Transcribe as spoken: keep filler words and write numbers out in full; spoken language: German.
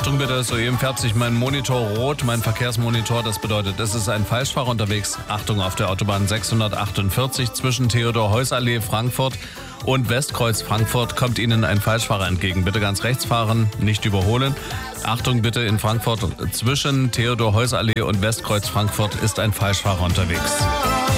Achtung bitte, soeben färbt sich mein Monitor rot, mein Verkehrsmonitor. Das bedeutet, es ist ein Falschfahrer unterwegs. Achtung auf der Autobahn sechshundertachtundvierzig zwischen Theodor-Heuss-Allee Frankfurt und Westkreuz Frankfurt kommt Ihnen ein Falschfahrer entgegen. Bitte ganz rechts fahren, nicht überholen. Achtung bitte, in Frankfurt zwischen Theodor-Heuss-Allee und Westkreuz Frankfurt ist ein Falschfahrer unterwegs.